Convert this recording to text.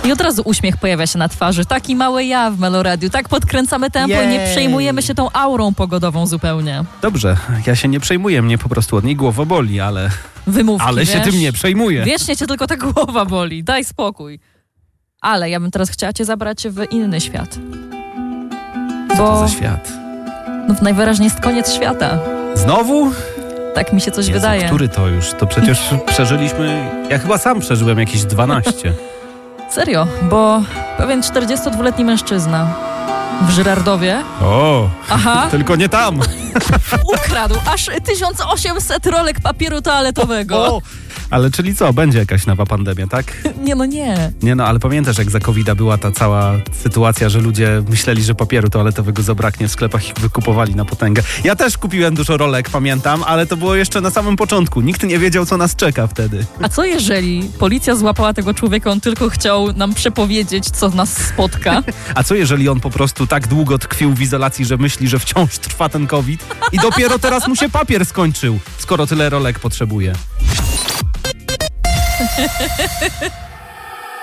I od razu uśmiech pojawia się na twarzy. Taki mały ja w Meloradiu. Tak podkręcamy tempo i nie przejmujemy się tą aurą pogodową zupełnie. Dobrze, ja się nie przejmuję, mnie po prostu od niej głowa boli, ale... Wymówki, Ale się tym nie przejmuję. Wiecznie cię tylko ta głowa boli. Daj spokój. Ale ja bym teraz chciała cię zabrać w inny świat. Co to za świat? No najwyraźniej jest koniec świata. Znowu? Tak mi się coś Jezu, wydaje. który to już? To przecież przeżyliśmy... Ja chyba sam przeżyłem jakieś 12. Serio, bo pewien 42-letni mężczyzna w Żyrardowie Tylko nie tam. ukradł aż 1800 rolek papieru toaletowego. Ale czyli co, będzie jakaś nowa pandemia, tak? Nie. Nie no, ale pamiętasz, jak za COVID-a była ta cała sytuacja, że ludzie myśleli, że papieru toaletowego zabraknie w sklepach i wykupowali na potęgę. Ja też kupiłem dużo rolek, pamiętam, ale to było jeszcze na samym początku. Nikt nie wiedział, co nas czeka wtedy. A co jeżeli policja złapała tego człowieka, on tylko chciał nam przepowiedzieć, co nas spotka? A co jeżeli on po prostu tak długo tkwił w izolacji, że myśli, że wciąż trwa ten COVID i dopiero teraz mu się papier skończył, skoro tyle rolek potrzebuje?